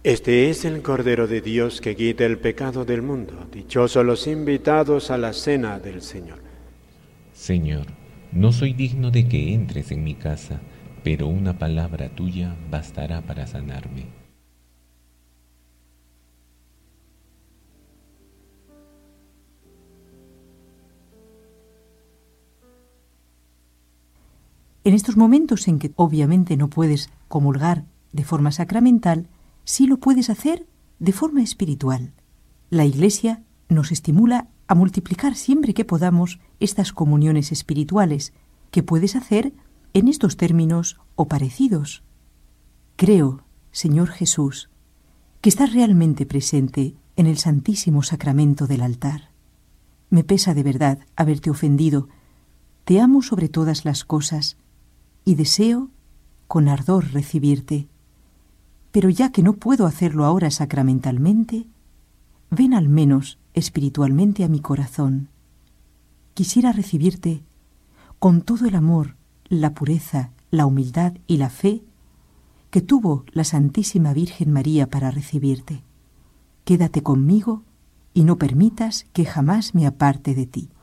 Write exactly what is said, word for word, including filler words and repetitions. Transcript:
Este es el Cordero de Dios que quita el pecado del mundo. Dichosos los invitados a la cena del Señor. Señor, no soy digno de que entres en mi casa, pero una palabra tuya bastará para sanarme. En estos momentos en que obviamente no puedes comulgar de forma sacramental, sí lo puedes hacer de forma espiritual. La Iglesia nos estimula a multiplicar siempre que podamos estas comuniones espirituales, que puedes hacer en estos términos o parecidos. Creo, Señor Jesús, que estás realmente presente en el Santísimo Sacramento del altar. Me pesa de verdad haberte ofendido. Te amo sobre todas las cosas y deseo con ardor recibirte. Pero ya que no puedo hacerlo ahora sacramentalmente, ven al menos espiritualmente a mi corazón. Quisiera recibirte con todo el amor, la pureza, la humildad y la fe que tuvo la Santísima Virgen María para recibirte. Quédate conmigo y no permitas que jamás me aparte de ti.